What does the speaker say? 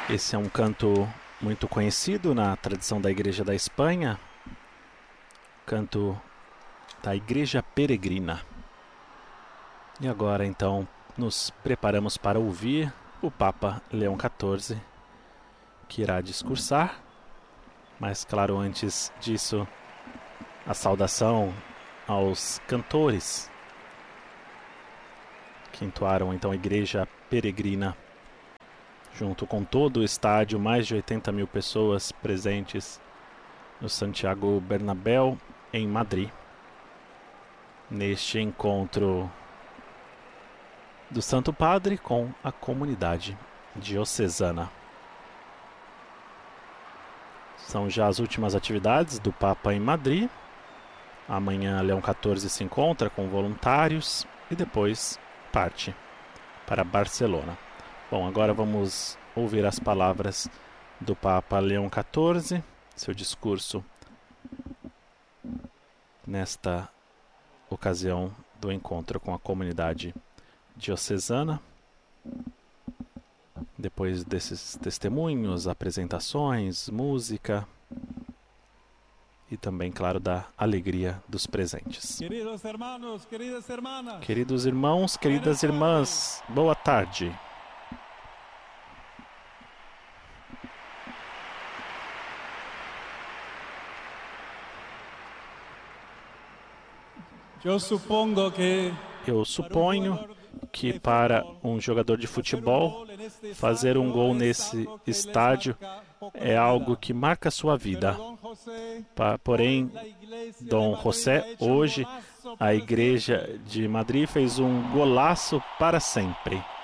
Esse é um canto muito conhecido na tradição da Igreja da Espanha, canto da Igreja Peregrina. E agora, então, nos preparamos para ouvir o Papa Leão XIV, que irá discursar. Mas, claro, antes disso, a saudação aos cantores que entoaram, então, a Igreja Peregrina, junto com todo o estádio, mais de 80 mil pessoas presentes no Santiago Bernabéu, em Madrid, neste encontro do Santo Padre com a comunidade diocesana. São já as últimas atividades do Papa em Madrid. Amanhã Leão XIV se encontra com voluntários e depois parte para Barcelona. Bom, agora vamos ouvir as palavras do Papa Leão XIV, seu discurso nesta ocasião do encontro com a comunidade diocesana. Depois desses testemunhos, apresentações, música e também, claro, da alegria dos presentes. Queridos irmãos, queridas irmãs, boa tarde. Eu suponho que para um jogador de futebol, fazer um gol nesse estádio é algo que marca a sua vida. Porém, Dom José, hoje, a Igreja de Madrid fez um golaço para sempre.